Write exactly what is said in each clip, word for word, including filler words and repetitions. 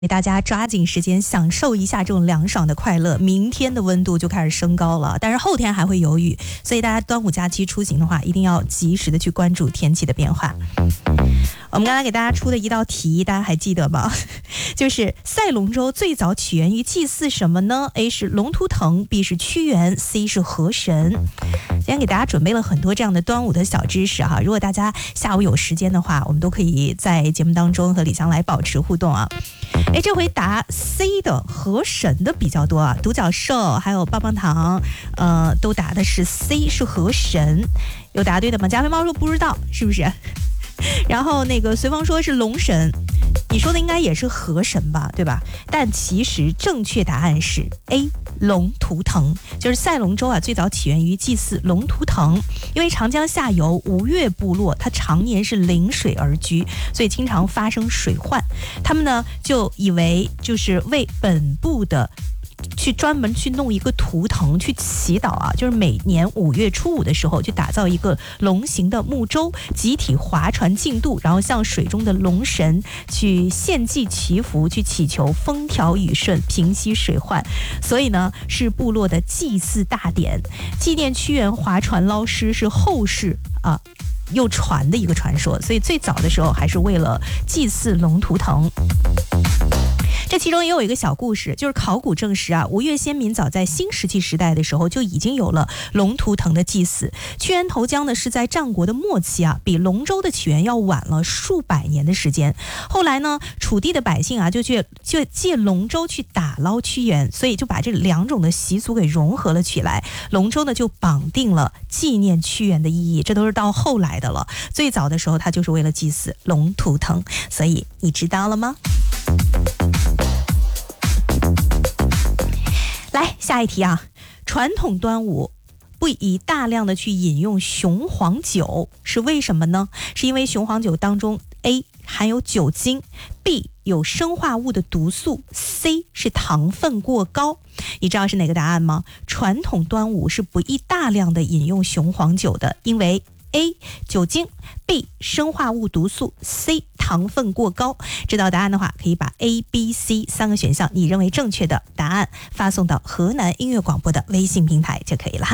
给大家抓紧时间享受一下这种凉爽的快乐，明天的温度就开始升高了，但是后天还会有雨，所以大家端午假期出行的话，一定要及时的去关注天气的变化。我们刚才给大家出的一道题，大家还记得吗？就是赛龙舟最早起源于祭祀什么呢？ A 是龙图腾， B 是屈原， C 是河神。今天给大家准备了很多这样的端午的小知识哈，如果大家下午有时间的话，我们都可以在节目当中和李湘来保持互动啊。哎，这回答 C 的河神的比较多啊，独角兽还有棒棒糖，呃，都答的是 C 是河神。有答对的吗？加菲猫说不知道，是不是？然后那个随风说是龙神，你说的应该也是河神吧，对吧？但其实正确答案是 A 龙图腾，就是赛龙舟啊，最早起源于祭祀龙图腾。因为长江下游吴越部落，它常年是临水而居，所以经常发生水患。他们呢就以为就是为本部的去专门去弄一个图腾去祈祷啊，就是每年五月初五的时候去打造一个龙形的木舟，集体划船竞渡，然后向水中的龙神去献祭祈福，去祈求风调雨顺，平息水患。所以呢，是部落的祭祀大典，纪念屈原划船捞尸，是后世啊又传的一个传说。所以最早的时候还是为了祭祀龙图腾。这其中也有一个小故事，就是考古证实啊，吴越先民早在新石器时代的时候就已经有了龙图腾的祭祀。屈原投江呢是在战国的末期啊，比龙舟的起源要晚了数百年的时间。后来呢，楚地的百姓啊就去就借龙舟去打捞屈原，所以就把这两种的习俗给融合了起来。龙舟呢就绑定了纪念屈原的意义，这都是到后来的了。最早的时候，它就是为了祭祀龙图腾，所以你知道了吗？来，下一题啊，传统端午不宜大量的去饮用雄黄酒，是为什么呢？是因为雄黄酒当中 A 含有酒精， B 有生化物的毒素， C 是糖分过高。你知道是哪个答案吗？传统端午是不宜大量的饮用雄黄酒的，因为 A 酒精， B 生化物毒素， C 糖分过高。知道答案的话，可以把 A、B、C 三个选项你认为正确的答案发送到河南音乐广播的微信平台就可以了。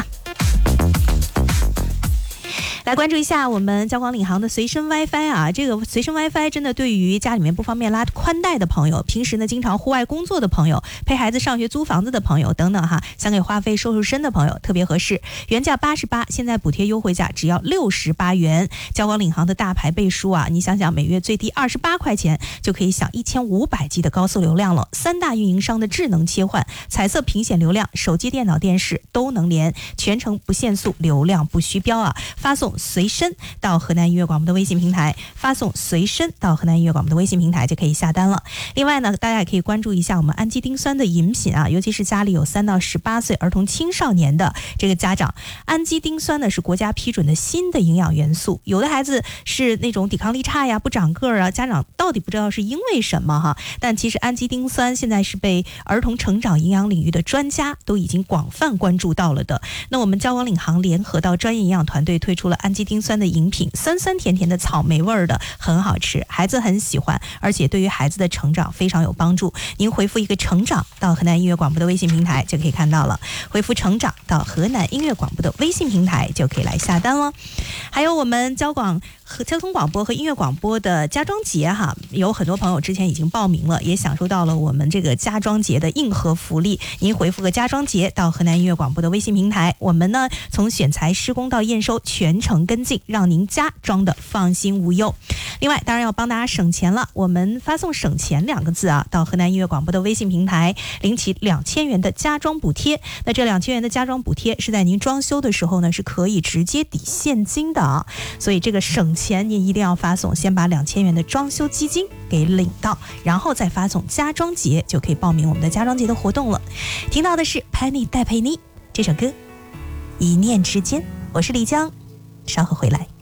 来关注一下我们交广领航的随身 WiFi 啊，这个随身 WiFi 真的对于家里面不方便拉宽带的朋友，平时呢经常户外工作的朋友，陪孩子上学租房子的朋友等等哈，想给话费收入深的朋友特别合适。原价八十八，现在补贴优惠价只要六十八元。交广领航的大牌背书啊，你想想每月最低二十八块钱就可以享一千五百 G 的高速流量了。三大运营商的智能切换，彩色屏显流量，手机、电脑、电视都能连，全程不限速，流量不虚标啊！发送随身到河南音乐广播的微信平台，发送随身到河南音乐广播的微信平台就可以下单了。另外呢，大家也可以关注一下我们氨基丁酸的饮品啊，尤其是家里有三到十八岁儿童青少年的这个家长，氨基丁酸呢是国家批准的新的营养元素。有的孩子是那种抵抗力差呀，不长个儿啊，家长到底不知道是因为什么哈。但其实氨基丁酸现在是被儿童成长营养领域的专家都已经广泛关注到了的。那我们交广领航联合到专业营养团队推出了氨基丁酸的饮品，酸酸甜甜的草莓味儿的，很好吃，孩子很喜欢，而且对于孩子的成长非常有帮助。您回复一个成长到河南音乐广播的微信平台就可以看到了，回复成长到河南音乐广播的微信平台就可以来下单了。还有我们交广和交通广播和音乐广播的家装节哈，有很多朋友之前已经报名了，也享受到了我们这个家装节的硬核福利。您回复个家装节到河南音乐广播的微信平台，我们呢从选材施工到验收全程跟进，让您家装的放心无忧。另外当然要帮大家省钱了，我们发送省钱两个字啊到河南音乐广播的微信平台，领取两千元的家装补贴。那这两千元的家装补贴是在您装修的时候呢是可以直接抵现金的啊，所以这个省钱您一定要发送，先把两千元的装修基金给领到，然后再发送家装节，就可以报名我们的家装节的活动了。听到的是潘妮戴佩妮这首歌一念之间，我是李江，稍后回来。